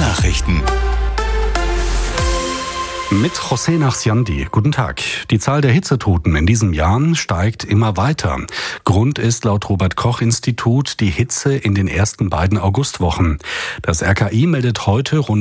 Nachrichten. Mit José Nachsiandi. Guten Tag. Die Zahl der Hitzetoten in diesem Jahr steigt immer weiter. Grund ist laut Robert-Koch-Institut die Hitze in den ersten beiden Augustwochen. Das RKI meldet heute rund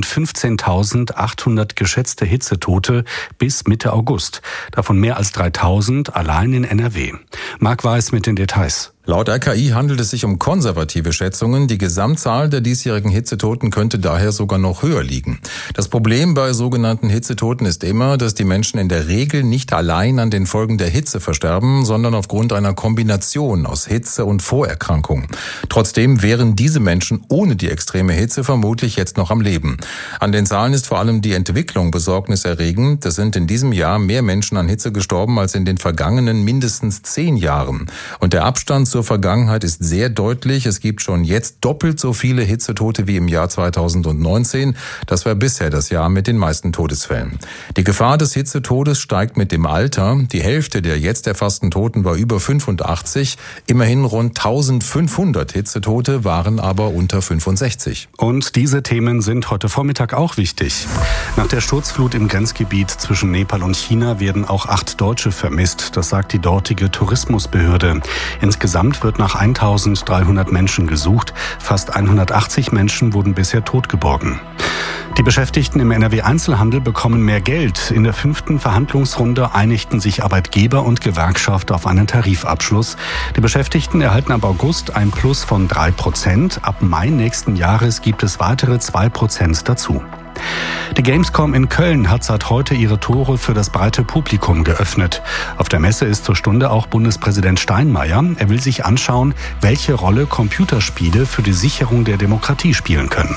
15.800 geschätzte Hitzetote bis Mitte August. Davon mehr als 3.000 allein in NRW. Marc Weiß mit den Details. Laut RKI handelt es sich um konservative Schätzungen. Die Gesamtzahl der diesjährigen Hitzetoten könnte daher sogar noch höher liegen. Das Problem bei sogenannten Hitzetoten ist immer, dass die Menschen in der Regel nicht allein an den Folgen der Hitze versterben, sondern aufgrund einer Kombination aus Hitze und Vorerkrankung. Trotzdem wären diese Menschen ohne die extreme Hitze vermutlich jetzt noch am Leben. An den Zahlen ist vor allem die Entwicklung besorgniserregend. Es sind in diesem Jahr mehr Menschen an Hitze gestorben als in den vergangenen mindestens 10 Jahren. Und der Abstand zur Vergangenheit ist sehr deutlich. Es gibt schon jetzt doppelt so viele Hitzetote wie im Jahr 2019. Das war bisher das Jahr mit den meisten Todesfällen. Die Gefahr des Hitzetodes steigt mit dem Alter. Die Hälfte der jetzt erfassten Toten war über 85. Immerhin rund 1500 Hitzetote waren aber unter 65. Und diese Themen sind heute Vormittag auch wichtig. Nach der Sturzflut im Grenzgebiet zwischen Nepal und China werden auch 8 Deutsche vermisst. Das sagt die dortige Tourismusbehörde. Insgesamt wird nach 1.300 Menschen gesucht. Fast 180 Menschen wurden bisher totgeborgen. Die Beschäftigten im NRW-Einzelhandel bekommen mehr Geld. In der 5. Verhandlungsrunde einigten sich Arbeitgeber und Gewerkschaft auf einen Tarifabschluss. Die Beschäftigten erhalten ab August ein Plus von 3%. Ab Mai nächsten Jahres gibt es weitere 2% dazu. Die Gamescom in Köln hat seit heute ihre Tore für das breite Publikum geöffnet. Auf der Messe ist zur Stunde auch Bundespräsident Steinmeier. Er will sich anschauen, welche Rolle Computerspiele für die Sicherung der Demokratie spielen können.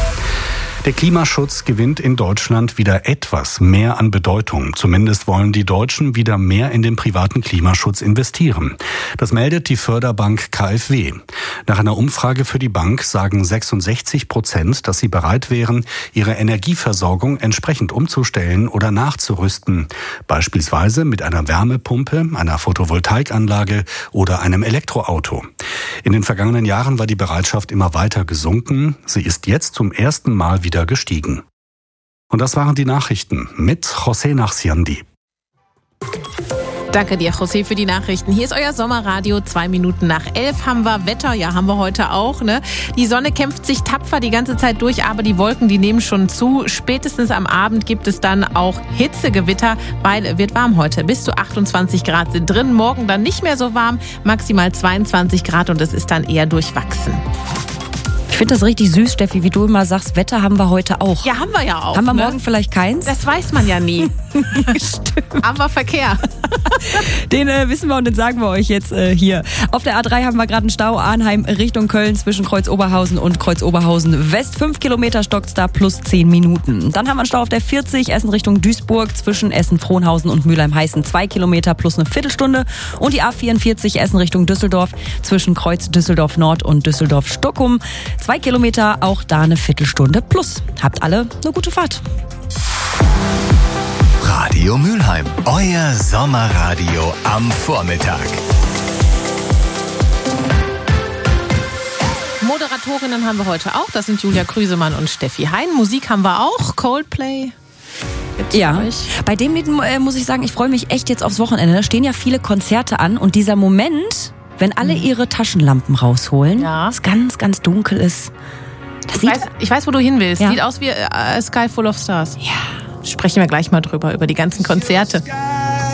Der Klimaschutz gewinnt in Deutschland wieder etwas mehr an Bedeutung. Zumindest wollen die Deutschen wieder mehr in den privaten Klimaschutz investieren. Das meldet die Förderbank KfW. Nach einer Umfrage für die Bank sagen 66%, dass sie bereit wären, ihre Energieversorgung entsprechend umzustellen oder nachzurüsten. Beispielsweise mit einer Wärmepumpe, einer Photovoltaikanlage oder einem Elektroauto. In den vergangenen Jahren war die Bereitschaft immer weiter gesunken. Sie ist jetzt zum ersten Mal wieder gestiegen. Und das waren die Nachrichten mit José Nachsiandi. Danke dir, José, für die Nachrichten. Hier ist euer Sommerradio. 2 Minuten nach 11 haben wir Wetter. Ja, haben wir heute auch, ne? Die Sonne kämpft sich tapfer die ganze Zeit durch, aber die Wolken, die nehmen schon zu. Spätestens am Abend gibt es dann auch Hitzegewitter, weil es wird warm heute. Bis zu 28 Grad sind drin. Morgen dann nicht mehr so warm, maximal 22 Grad und es ist dann eher durchwachsen. Ich finde das richtig süß, Steffi, wie du immer sagst, Wetter haben wir heute auch. Ja, haben wir ja auch. Haben wir morgen vielleicht keins? Das weiß man ja nie. Stimmt. Aber Verkehr. Den wissen wir und den sagen wir euch jetzt hier. Auf der A3 haben wir gerade einen Stau, Arnheim Richtung Köln zwischen Kreuz Oberhausen und Kreuz Oberhausen West. 5 Kilometer stockt's da plus 10 Minuten. Dann haben wir einen Stau auf der 40 Essen Richtung Duisburg zwischen Essen-Frohnhausen und Mülheim-Heißen. 2 Kilometer plus eine Viertelstunde. Und die A44 Essen Richtung Düsseldorf zwischen Kreuz Düsseldorf Nord und Düsseldorf Stockum. 2 Kilometer, auch da eine Viertelstunde plus. Habt alle eine gute Fahrt. Radio Mülheim, euer Sommerradio am Vormittag. Moderatorinnen haben wir heute auch. Das sind Julia Krüsemann und Steffi Hein. Musik haben wir auch. Coldplay. Ja, bei dem Lied muss ich sagen, ich freue mich echt jetzt aufs Wochenende. Da stehen ja viele Konzerte an und dieser Moment, wenn alle ihre Taschenlampen rausholen, es ganz, ganz dunkel ist. Ich weiß, wo du hin willst. Ja. Sieht aus wie A Sky Full of Stars. Ja. Sprechen wir gleich mal drüber, über die ganzen Konzerte.